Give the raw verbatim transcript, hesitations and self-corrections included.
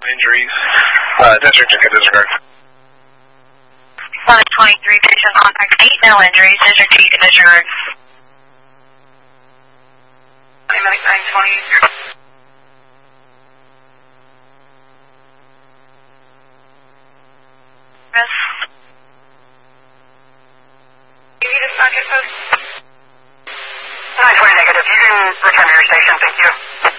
Injuries. Uh, district to disregard. one twenty-three, patient contact eight, no injuries. District T to disregard. nine twenty. Yes. You need a socket post? nine twenty negative. You can return to your station. Thank you.